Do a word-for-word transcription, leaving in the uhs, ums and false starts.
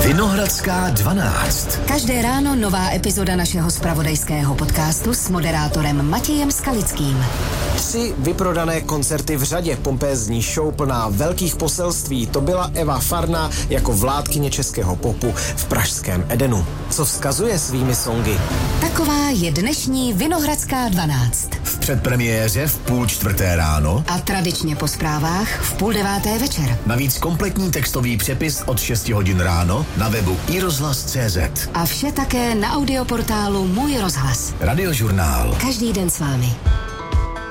Vinohradská dvanáct. Každé ráno nová epizoda našeho zpravodajského podcastu s moderátorem Matějem Skalickým. Tři vyprodané koncerty v řadě, pompézní show plná velkých poselství. To byla Eva Farná jako vládkyně českého popu v pražském Edenu. Co vzkazuje svými songy? Taková je dnešní Vinohradská dvanáct. V předpremiéře v půl čtvrté ráno a tradičně po zprávách v půl deváté večer. Navíc kompletní textový přepis od šesti hodin ráno na webu i rozhlas tečka cé zet. A vše také na audioportálu Můj rozhlas. Radiožurnál. Každý den s vámi.